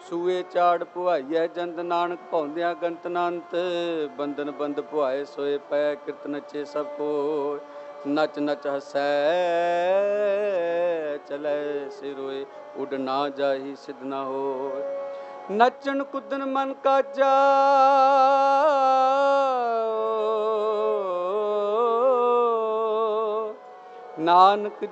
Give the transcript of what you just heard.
ਸੂਏ ਚਾੜ ਪੁਆਈਐ ਜੰਦ ਨਾਨਕ ਭੌਂਦਿਆਂ ਗੰਤ ਨੰਤ ਬੰਧਨ ਬੰਦ ਪੁਆਏ ਸੋਏ ਪੈ ਕਿਰਤ ਨੱਚੇ ਸਭ ਕੋਇ ਨੱਚ ਨੱਚ ਹਸੈ ਚਲੈ ਸਿਰੋਏ ਉਡ ਨਾ ਜਾਹੀ ਸਿਧ ਨਾ ਹੋਇ ਨੱਚਣ ਕੁੱਦਨ ਮਨ ਕਾਜਾ ਨਾਨਕ